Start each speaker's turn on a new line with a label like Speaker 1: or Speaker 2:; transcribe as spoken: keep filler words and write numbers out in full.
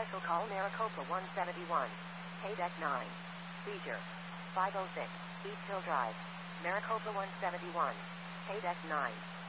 Speaker 1: Special call Maricopa one seventy-one. K deck nine. Seizure. five oh six. East Hill Drive. Maricopa one seventy-one. K deck nine.